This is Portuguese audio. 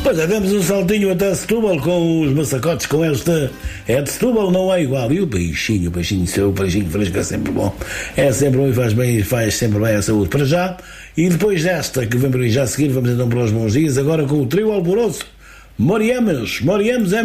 Pois é, demos um saltinho até Setúbal com os maçacotes, com esta. É de Setúbal, não é igual. E o peixinho fresco é sempre bom. É sempre bom e faz sempre bem à saúde. Para já, e depois desta que vem por aí já a seguir, vamos então para os bons dias, agora com o trio Alvoroço. Moriemos é